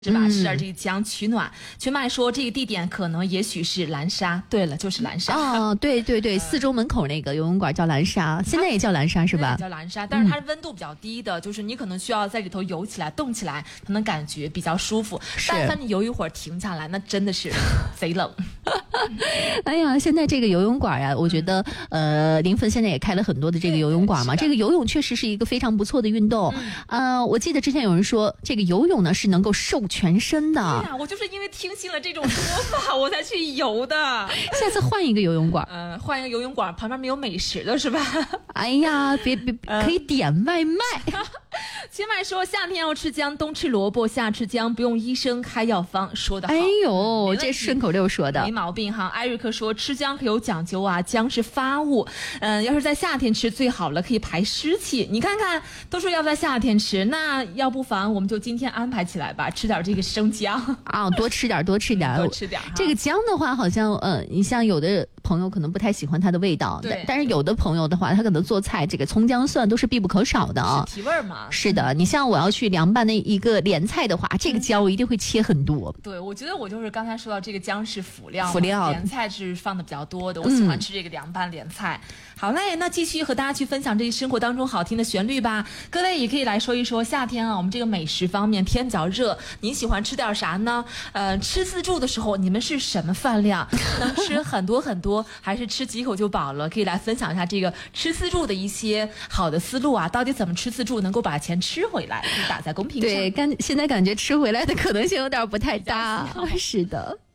是吧？吃点这个姜取暖。全麦说这个地点可能也许是蓝沙，对了，就是蓝沙。 哦，对对对，四中门口那个游泳馆叫蓝沙，现在也叫蓝沙是吧？ 叫蓝沙，但是它是温度比较低的，就是你可能需要在里头游起来、动起来，才能感觉比较舒服。但凡你游一会儿停下来，那真的是贼冷。 哎呀，现在这个游泳馆呀，我觉得临汾现在也开了很多的这个游泳馆嘛，这个游泳确实是一个非常不错的运动。我记得之前有人说，这个游泳呢是能够瘦全身的。 对呀，我就是因为听信了这种说法，我才去游的。 下次换一个游泳馆， 换一个游泳馆，旁边没有美食的是吧？ 哎呀，别，可以点外卖。 秦麦说夏天要吃姜，冬吃萝卜，夏吃姜，不用医生开药方，说得好。 哎呦，这顺口溜说的没毛病哈。艾瑞克说吃姜可有讲究啊，姜是发物，要是在夏天吃最好了，可以排湿气。你看看都说要在夏天吃，那要不妨我们就今天安排起来吧，吃点这个生姜啊，多吃点，多吃点， 多吃点。 这个姜的话，好像你像有的朋友可能不太喜欢它的味道，但是有的朋友的话，他可能做菜这个葱姜蒜都是必不可少的啊， 提味嘛。 是的，你像我要去凉拌的一个莲菜的话，这个姜我一定会切很多。 对，我觉得我就是刚才说到这个姜是辅料，莲菜是放的比较多的，我喜欢吃这个凉拌莲菜。好嘞，那继续和大家去分享这生活当中好听的旋律吧。各位也可以来说一说夏天啊，我们这个美食方面天比较热，您喜欢吃点啥呢？吃自助的时候你们是什么饭量？能吃很多很多，还是吃几口就饱了？可以来分享一下这个吃自助的一些好的思路啊，到底怎么吃自助能够把钱吃回来？可以打在公屏上。 对，现在感觉吃回来的可能性有点不太大。是的。